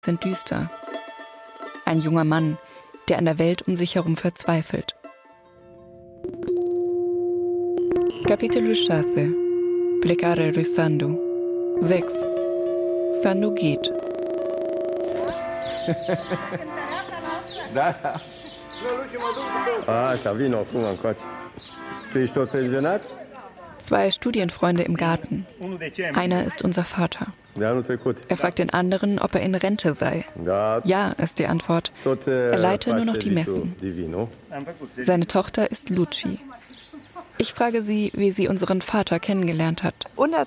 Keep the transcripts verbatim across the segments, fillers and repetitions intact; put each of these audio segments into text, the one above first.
sind düster. Ein junger Mann, der an der Welt um sich herum verzweifelt. Capitolul șase. Plecare lui Sandu. sechs. Sandu geht. Zwei Studienfreunde im Garten. Einer ist unser Vater. Er fragt den anderen, ob er in Rente sei. Ja, ist die Antwort. Er leite nur noch die Messen. Seine Tochter ist Luci. Ich frage sie, wie sie unseren Vater kennengelernt hat.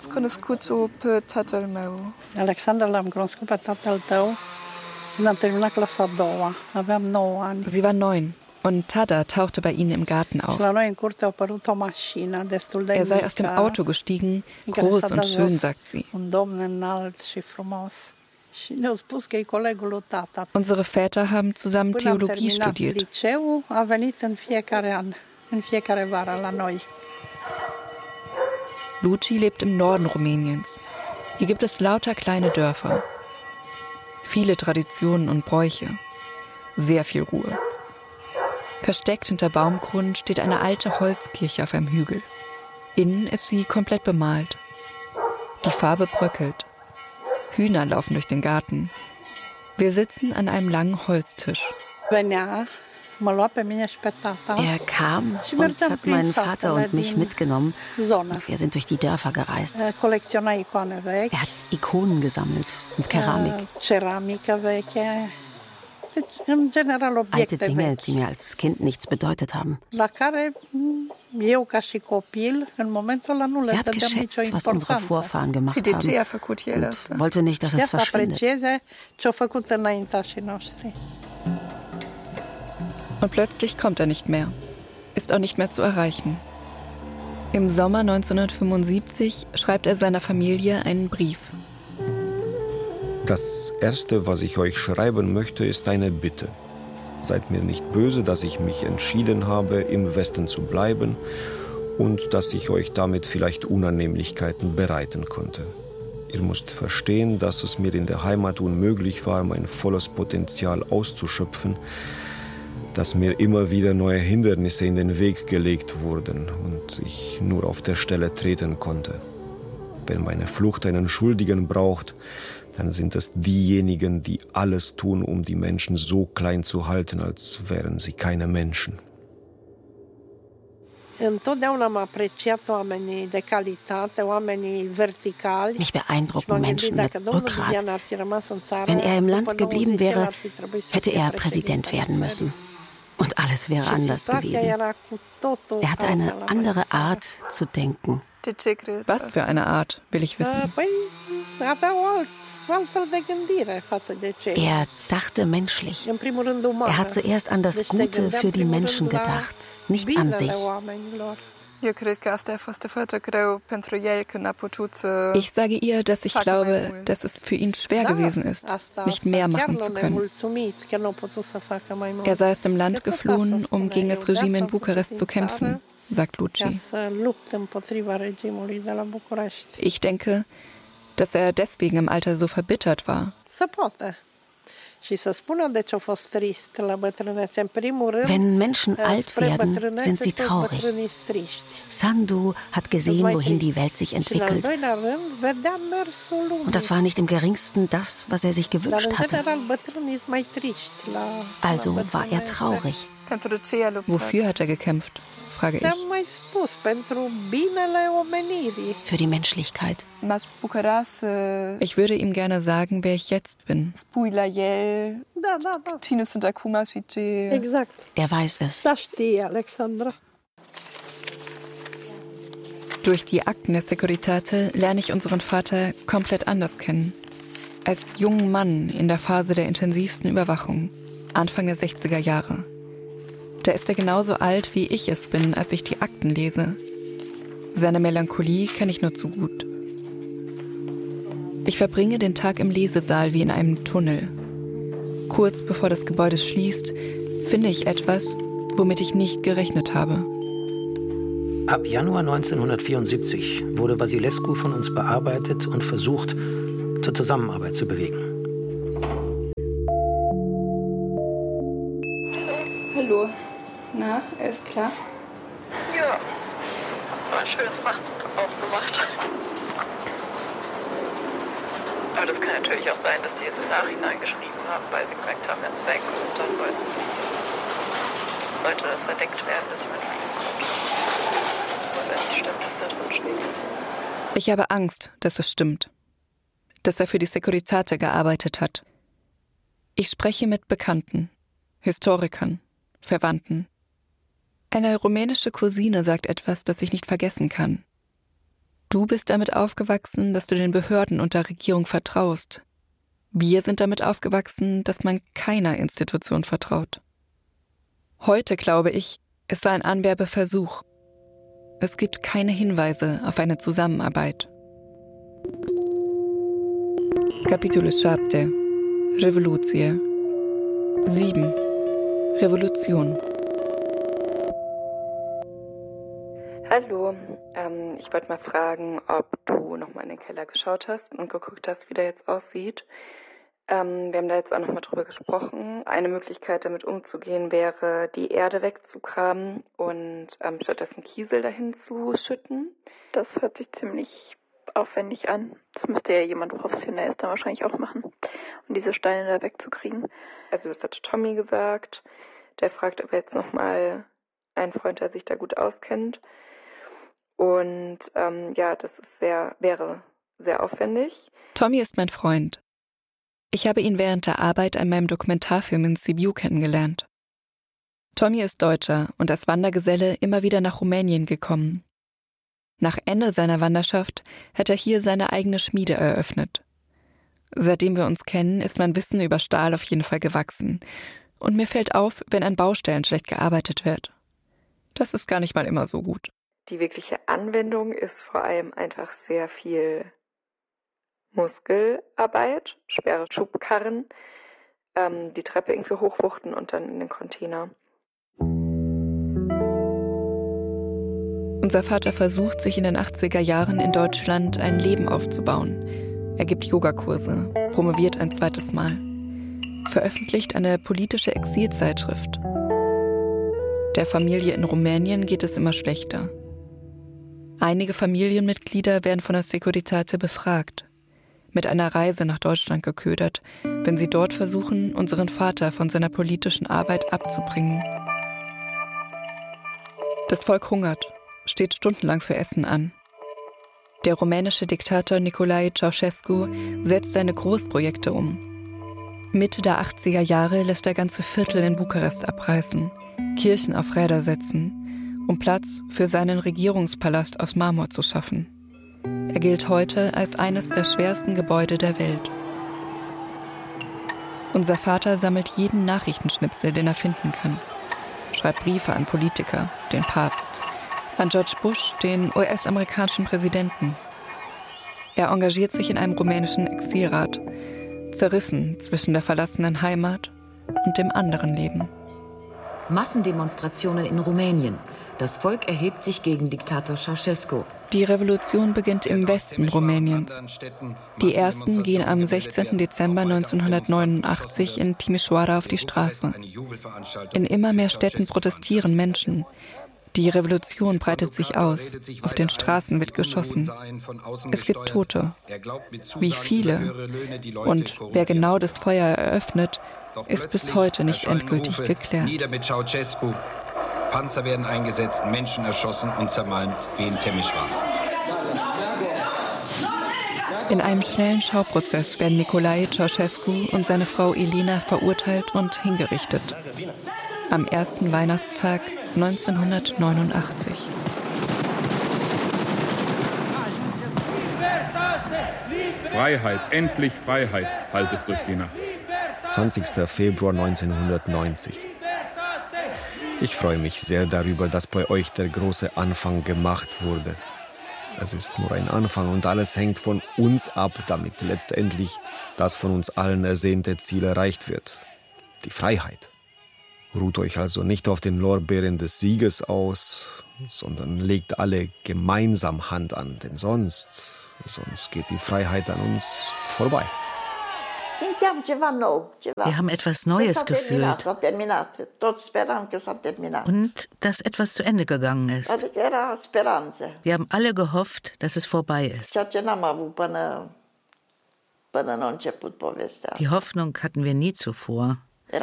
Alexandra l-am cunoscut pe tatăl tău când am terminat clasa a doua. Aveam nouă ani. Sie war neun und Tada tauchte bei ihnen im Garten auf. La noi în curte a apărut o mașină destul de Er sei aus dem Auto gestiegen, groß und schön, sagt sie. Un domn înalt și frumos. Și ne-au spus că e colegul lui tata. Unsere Väter haben zusammen Theologie studiert. Liceu a venit în fiecare an, în fiecare vară la noi. Luci lebt im Norden Rumäniens. Hier gibt es lauter kleine Dörfer. Viele Traditionen und Bräuche. Sehr viel Ruhe. Versteckt hinter Baumkronen steht eine alte Holzkirche auf einem Hügel. Innen ist sie komplett bemalt. Die Farbe bröckelt. Hühner laufen durch den Garten. Wir sitzen an einem langen Holztisch. Er kam und hat meinen Vater und mich mitgenommen und wir sind durch die Dörfer gereist. Er hat Ikonen gesammelt und Keramik. Alte Dinge, die mir als Kind nichts bedeutet haben. Er hat geschätzt, was unsere Vorfahren gemacht haben und wollte nicht, dass es verschwindet. Und plötzlich kommt er nicht mehr. Ist auch nicht mehr zu erreichen. Im Sommer neunzehnhundertfünfundsiebzig schreibt er seiner Familie einen Brief. Das Erste, was ich euch schreiben möchte, ist eine Bitte. Seid mir nicht böse, dass ich mich entschieden habe, im Westen zu bleiben und dass ich euch damit vielleicht Unannehmlichkeiten bereiten konnte. Ihr müsst verstehen, dass es mir in der Heimat unmöglich war, mein volles Potenzial auszuschöpfen, dass mir immer wieder neue Hindernisse in den Weg gelegt wurden und ich nur auf der Stelle treten konnte. Wenn meine Flucht einen Schuldigen braucht, dann sind es diejenigen, die alles tun, um die Menschen so klein zu halten, als wären sie keine Menschen. Mich beeindrucken Menschen mit Rückgrat. Wenn er im Land geblieben wäre, hätte er Präsident werden müssen. Und alles wäre anders gewesen. Er hatte eine andere Art zu denken. Was für eine Art, will ich wissen. Er dachte menschlich. Er hat zuerst an das Gute für die Menschen gedacht, nicht an sich. Ich sage ihr, dass ich glaube, dass es für ihn schwer gewesen ist, nicht mehr machen zu können. Er sei aus dem Land geflohen, um gegen das Regime in Bukarest zu kämpfen, sagt Luci. Ich denke, dass er deswegen im Alter so verbittert war. Wenn Menschen alt werden, sind sie traurig. Sandu hat gesehen, wohin die Welt sich entwickelt. Und das war nicht im geringsten das, was er sich gewünscht hatte. Also war er traurig. Wofür hat er gekämpft, frage ich. Für die Menschlichkeit. Ich würde ihm gerne sagen, wer ich jetzt bin. Er weiß es. Durch die Akten der Securitate lerne ich unseren Vater komplett anders kennen. Als jungen Mann in der Phase der intensivsten Überwachung, Anfang der sechziger Jahre. Da ist er genauso alt, wie ich es bin, als ich die Akten lese. Seine Melancholie kenne ich nur zu gut. Ich verbringe den Tag im Lesesaal wie in einem Tunnel. Kurz bevor das Gebäude schließt, finde ich etwas, womit ich nicht gerechnet habe. Ab Januar neunzehnhundertvierundsiebzig wurde Vasilescu von uns bearbeitet und versucht, zur Zusammenarbeit zu bewegen. Hallo. Na, ist klar? Ja. So ein schönes Fach aufgemacht. Aber das kann natürlich auch sein, dass die es im Nachhinein geschrieben haben, weil sie gemerkt haben, er ist weg und dann wollten, sollte das verdeckt werden, bis jemand fliegen konnte. Was ja nicht stimmt, was da drin steht. Ich habe Angst, dass es stimmt. Dass er für die Securitate gearbeitet hat. Ich spreche mit Bekannten, Historikern, Verwandten. Eine rumänische Cousine sagt etwas, das ich nicht vergessen kann. Du bist damit aufgewachsen, dass du den Behörden und der Regierung vertraust. Wir sind damit aufgewachsen, dass man keiner Institution vertraut. Heute glaube ich, es war ein Anwerbeversuch. Es gibt keine Hinweise auf eine Zusammenarbeit. Capitolul sieben. Revoluție. sieben. Revolution. Hallo, ähm, ich wollte mal fragen, ob du nochmal in den Keller geschaut hast und geguckt hast, wie der jetzt aussieht. Ähm, wir haben da jetzt auch nochmal drüber gesprochen. Eine Möglichkeit, damit umzugehen, wäre, die Erde wegzugraben und ähm, stattdessen Kiesel dahin zu schütten. Das hört sich ziemlich aufwendig an. Das müsste ja jemand Professionelles dann wahrscheinlich auch machen, um diese Steine da wegzukriegen. Also das hatte Tommy gesagt. Der fragt aber jetzt nochmal einen Freund, der sich da gut auskennt. Und ähm, ja, das ist sehr, wäre sehr aufwendig. Tommy ist mein Freund. Ich habe ihn während der Arbeit an meinem Dokumentarfilm in Sibiu kennengelernt. Tommy ist Deutscher und als Wandergeselle immer wieder nach Rumänien gekommen. Nach Ende seiner Wanderschaft hat er hier seine eigene Schmiede eröffnet. Seitdem wir uns kennen, ist mein Wissen über Stahl auf jeden Fall gewachsen. Und mir fällt auf, wenn an Baustellen schlecht gearbeitet wird. Das ist gar nicht mal immer so gut. Die wirkliche Anwendung ist vor allem einfach sehr viel Muskelarbeit, schwere Schubkarren, ähm, die Treppe irgendwie hochwuchten und dann in den Container. Unser Vater versucht, sich in den achtziger Jahren in Deutschland ein Leben aufzubauen. Er gibt Yogakurse, promoviert ein zweites Mal, veröffentlicht eine politische Exilzeitschrift. Der Familie in Rumänien geht es immer schlechter. Einige Familienmitglieder werden von der Securitate befragt, mit einer Reise nach Deutschland geködert, wenn sie dort versuchen, unseren Vater von seiner politischen Arbeit abzubringen. Das Volk hungert, steht stundenlang für Essen an. Der rumänische Diktator Nicolae Ceausescu setzt seine Großprojekte um. Mitte der achtziger Jahre lässt er ganze Viertel in Bukarest abreißen, Kirchen auf Räder setzen, um Platz für seinen Regierungspalast aus Marmor zu schaffen. Er gilt heute als eines der schwersten Gebäude der Welt. Unser Vater sammelt jeden Nachrichtenschnipsel, den er finden kann. Schreibt Briefe an Politiker, den Papst, an George Bush, den U S-amerikanischen Präsidenten. Er engagiert sich in einem rumänischen Exilrat, zerrissen zwischen der verlassenen Heimat und dem anderen Leben. Massendemonstrationen in Rumänien. Das Volk erhebt sich gegen Diktator Ceausescu. Die Revolution beginnt im Westen Rumäniens. Die ersten gehen am sechzehnten Dezember neunzehnhundertneunundachtzig in Timișoara auf die Straße. In immer mehr Städten protestieren Menschen. Die Revolution breitet sich aus. Auf den Straßen wird geschossen. Es gibt Tote. Wie viele? Und wer genau das Feuer eröffnet, ist bis heute nicht endgültig geklärt. Nieder mit Ceausescu. Panzer werden eingesetzt, Menschen erschossen und zermalmt wie in Timișoara. In einem schnellen Schauprozess werden Nicolae Ceausescu und seine Frau Elena verurteilt und hingerichtet. Am ersten Weihnachtstag neunzehnhundertneunundachtzig. Freiheit, endlich Freiheit, hallt es durch die Nacht. zwanzigster Februar neunzehnhundertneunzig. Ich freue mich sehr darüber, dass bei euch der große Anfang gemacht wurde. Es ist nur ein Anfang und alles hängt von uns ab, damit letztendlich das von uns allen ersehnte Ziel erreicht wird. Die Freiheit. Ruht euch also nicht auf den Lorbeeren des Sieges aus, sondern legt alle gemeinsam Hand an, denn sonst, sonst geht die Freiheit an uns vorbei. Wir haben etwas Neues gefühlt. Und dass etwas zu Ende gegangen ist. Wir haben alle gehofft, dass es vorbei ist. Die Hoffnung hatten wir nie zuvor. Wir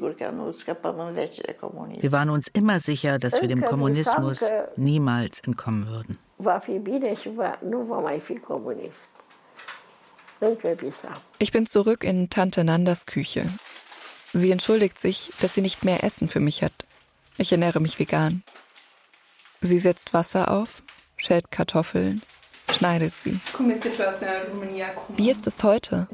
waren uns immer sicher, dass wir dem Kommunismus niemals entkommen würden. Ich bin zurück in Tante Nandas Küche. Sie entschuldigt sich, dass sie nicht mehr Essen für mich hat. Ich ernähre mich vegan. Sie setzt Wasser auf, schält Kartoffeln, schneidet sie. Wie ist es heute?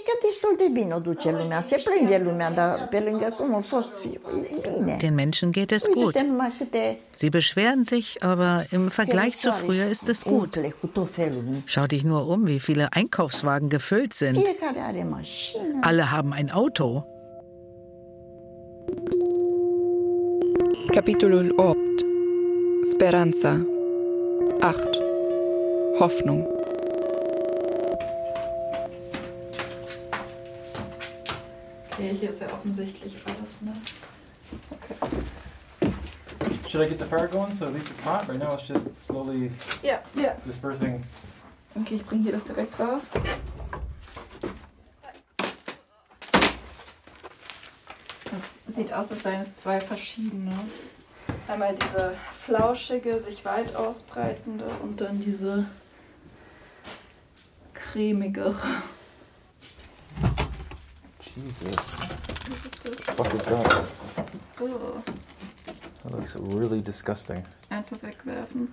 Den Menschen geht es gut. Sie beschweren sich, aber im Vergleich zu früher ist es gut. Schau dich nur um, wie viele Einkaufswagen gefüllt sind. Alle haben ein Auto. Capitolul opt. Speranza. acht. Hoffnung. Okay, hier ist ja offensichtlich alles nass. Okay. Should I get the fire going so at least it's hot? Right now it's just slowly yeah. Yeah. dispersing. Okay, ich bringe hier das direkt raus. Das sieht aus, als seien es zwei verschiedene. Einmal diese flauschige, sich weit ausbreitende und dann diese cremigere. Jesus. What is that? Oh. That looks really disgusting. Einfach wegwerfen.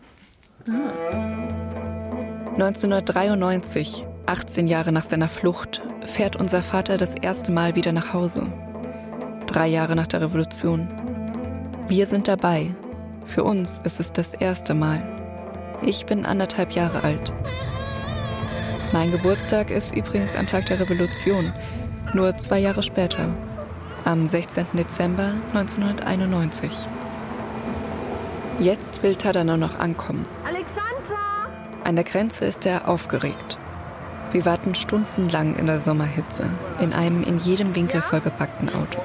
neunzehnhundertdreiundneunzig, achtzehn Jahre nach seiner Flucht, fährt unser Vater das erste Mal wieder nach Hause. Drei Jahre nach der Revolution. Wir sind dabei. Für uns ist es das erste Mal. Ich bin anderthalb Jahre alt. Mein Geburtstag ist übrigens am Tag der Revolution, nur zwei Jahre später, am sechzehnten Dezember neunzehnhunderteinundneunzig. Jetzt will Tada nur noch ankommen. Alexandra! An der Grenze ist er aufgeregt. Wir warten stundenlang in der Sommerhitze, in einem in jedem Winkel vollgepackten Auto.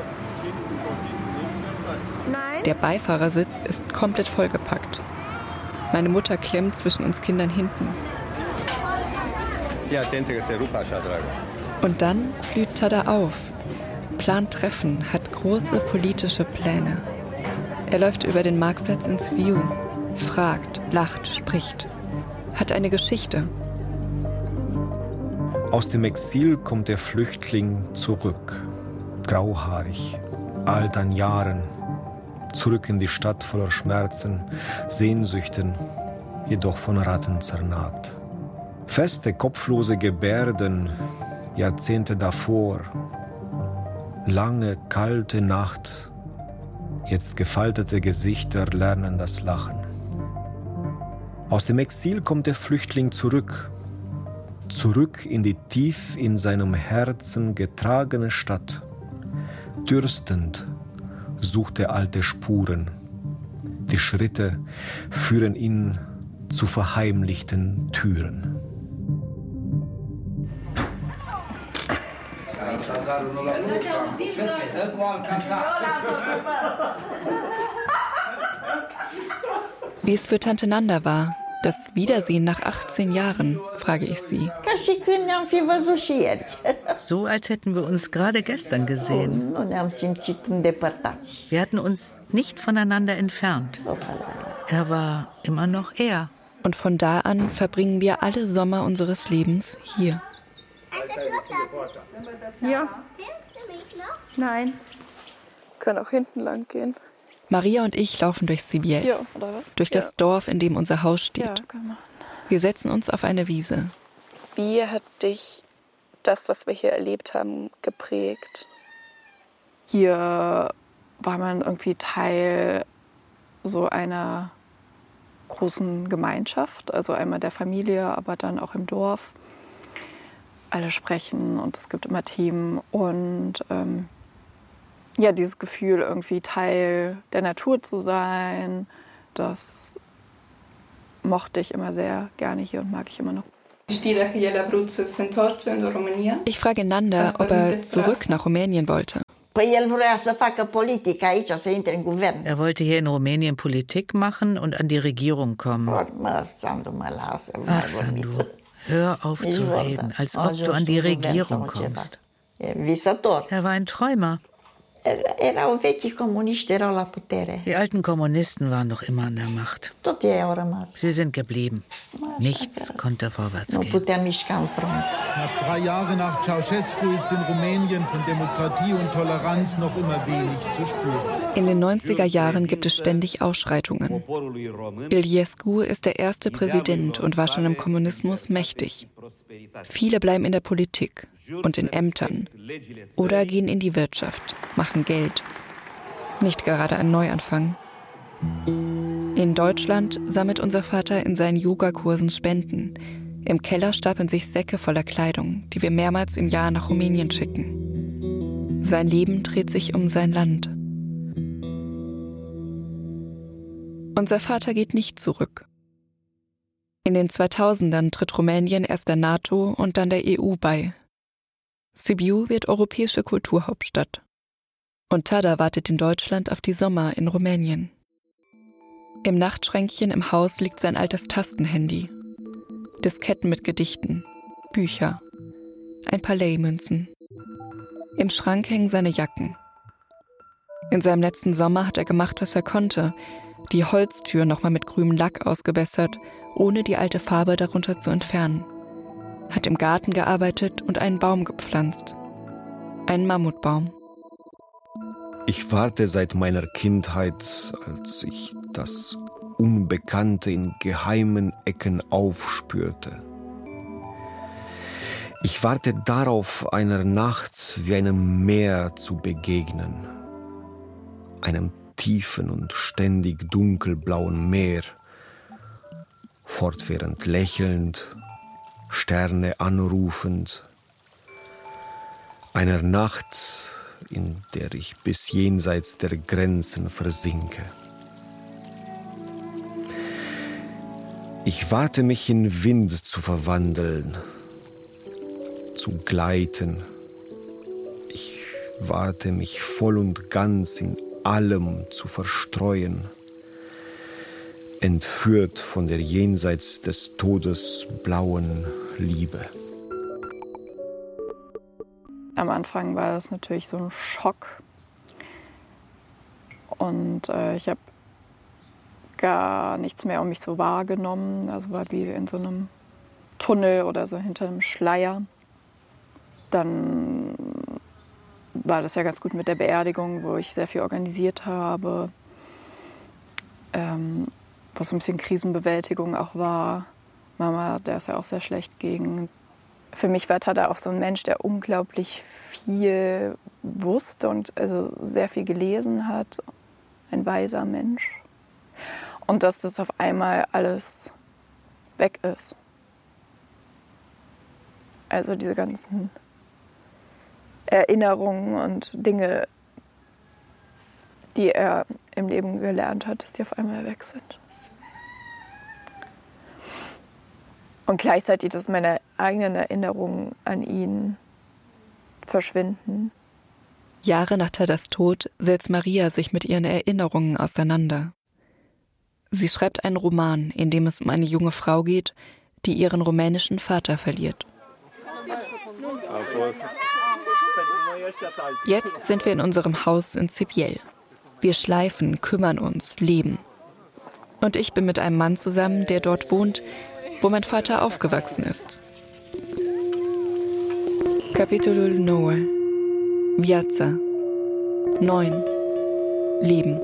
Der Beifahrersitz ist komplett vollgepackt. Meine Mutter klemmt zwischen uns Kindern hinten. Und dann blüht Tada auf, plant Treffen, hat große politische Pläne. Er läuft über den Marktplatz ins View, fragt, lacht, spricht, hat eine Geschichte. Aus dem Exil kommt der Flüchtling zurück, grauhaarig, alt an Jahren, zurück in die Stadt voller Schmerzen, Sehnsüchten, jedoch von Ratten zernagt. Feste, kopflose Gebärden, Jahrzehnte davor, lange, kalte Nacht, jetzt gefaltete Gesichter lernen das Lachen. Aus dem Exil kommt der Flüchtling zurück, zurück in die tief in seinem Herzen getragene Stadt. Dürstend sucht er alte Spuren. Die Schritte führen ihn zu verheimlichten Türen. Wie es für Tante Nanda war, das Wiedersehen nach achtzehn Jahren, frage ich sie. So, als hätten wir uns gerade gestern gesehen. Wir hatten uns nicht voneinander entfernt. Er war immer noch er. Und von da an verbringen wir alle Sommer unseres Lebens hier. Ja. Nein. Wir können auch hinten lang gehen. Maria und ich laufen durch Sibiel, ja, oder was? durch das ja. Dorf, in dem unser Haus steht. Ja, können wir. Wir setzen uns auf eine Wiese. Wie hat dich das, was wir hier erlebt haben, geprägt? Hier war man irgendwie Teil so einer großen Gemeinschaft, also einmal der Familie, aber dann auch im Dorf. Alle sprechen und es gibt immer Themen und ähm, ja, dieses Gefühl, irgendwie Teil der Natur zu sein, das mochte ich immer sehr gerne hier und mag ich immer noch. Ich frage Nanda, ob er zurück nach Rumänien wollte. Er wollte hier in Rumänien Politik machen und an die Regierung kommen. Ach, Sandu, hör auf zu reden, als ob du an die Regierung kommst. Er war ein Träumer. Die alten Kommunisten waren noch immer an der Macht. Sie sind geblieben. Nichts konnte vorwärts gehen. Knapp drei Jahre nach Ceausescu ist in Rumänien von Demokratie und Toleranz noch immer wenig zu spüren. In den neunziger Jahren gibt es ständig Ausschreitungen. Iliescu ist der erste Präsident und war schon im Kommunismus mächtig. Viele bleiben in der Politik und in Ämtern oder gehen in die Wirtschaft, machen Geld. Nicht gerade ein Neuanfang. In Deutschland sammelt unser Vater in seinen Yogakursen Spenden. Im Keller stapeln sich Säcke voller Kleidung, die wir mehrmals im Jahr nach Rumänien schicken. Sein Leben dreht sich um sein Land. Unser Vater geht nicht zurück. In den zweitausendern tritt Rumänien erst der NATO und dann der E U bei. Sibiu wird europäische Kulturhauptstadt. Und Tada wartet in Deutschland auf die Sommer in Rumänien. Im Nachtschränkchen im Haus liegt sein altes Tastenhandy. Disketten mit Gedichten, Bücher, ein paar Leihmünzen. Im Schrank hängen seine Jacken. In seinem letzten Sommer hat er gemacht, was er konnte. Die Holztür nochmal mit grünem Lack ausgebessert, ohne die alte Farbe darunter zu entfernen. Hat im Garten gearbeitet und einen Baum gepflanzt. Einen Mammutbaum. Ich warte seit meiner Kindheit, als ich das Unbekannte in geheimen Ecken aufspürte. Ich warte darauf, einer Nacht wie einem Meer zu begegnen. Einem tiefen und ständig dunkelblauen Meer, fortwährend lächelnd, Sterne anrufend. Einer Nacht, in der ich bis jenseits der Grenzen versinke. Ich warte, mich in Wind zu verwandeln, zu gleiten. Ich warte, mich voll und ganz in allem zu verstreuen, entführt von der jenseits des Todes blauen Liebe. Am Anfang war das natürlich so ein Schock und äh, ich habe gar nichts mehr um mich so wahrgenommen, also war wie in so einem Tunnel oder so hinter einem Schleier. Dann war das ja ganz gut mit der Beerdigung, wo ich sehr viel organisiert habe, ähm, wo so ein bisschen Krisenbewältigung auch war. Mama, der ist ja auch sehr schlecht gegen. Für mich war Tada auch so ein Mensch, der unglaublich viel wusste und also sehr viel gelesen hat. Ein weiser Mensch. Und dass das auf einmal alles weg ist. Also diese ganzen Erinnerungen und Dinge, die er im Leben gelernt hat, dass die auf einmal weg sind. Und gleichzeitig, dass meine eigenen Erinnerungen an ihn verschwinden. Jahre nach Tadas Tod setzt Maria sich mit ihren Erinnerungen auseinander. Sie schreibt einen Roman, in dem es um eine junge Frau geht, die ihren rumänischen Vater verliert. Jetzt sind wir in unserem Haus in Sibiu. Wir schleifen, kümmern uns, leben. Und ich bin mit einem Mann zusammen, der dort wohnt, wo mein Vater aufgewachsen ist. Capitolul neun. Viața. Neun. Leben.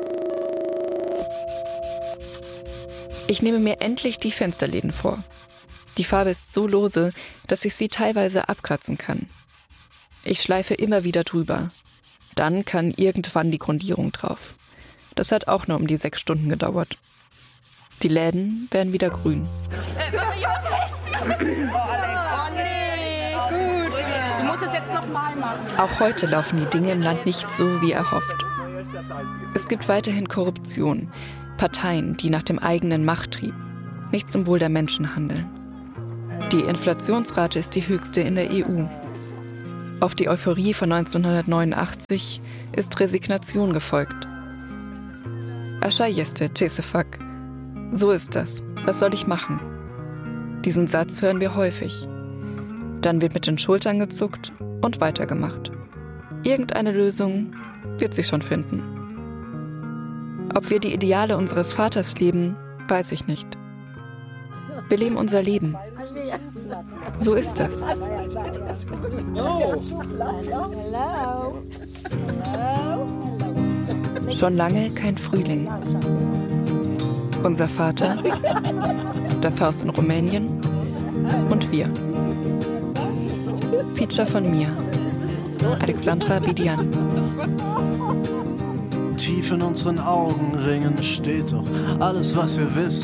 Ich nehme mir endlich die Fensterläden vor. Die Farbe ist so lose, dass ich sie teilweise abkratzen kann. Ich schleife immer wieder drüber. Dann kann irgendwann die Grundierung drauf. Das hat auch nur um die sechs Stunden gedauert. Die Läden werden wieder grün. Äh, oh, Alex. Oh, nee. Gut. Du musst es jetzt nochmal machen. Auch heute laufen die Dinge im Land nicht so, wie erhofft. Es gibt weiterhin Korruption, Parteien, die nach dem eigenen Machttrieb, nicht zum Wohl der Menschen handeln. Die Inflationsrate ist die höchste in der E U. Auf die Euphorie von neunzehnhundertneunundachtzig ist Resignation gefolgt. Așa este, ce să fac? So ist das. Was soll ich machen? Diesen Satz hören wir häufig. Dann wird mit den Schultern gezuckt und weitergemacht. Irgendeine Lösung wird sich schon finden. Ob wir die Ideale unseres Vaters leben, weiß ich nicht. Wir leben unser Leben. So ist das. Schon lange kein Frühling. Unser Vater, das Haus in Rumänien und wir. Feature von mir, Alexandra Bidian. Tief in unseren Augenringen steht doch alles, was wir wissen.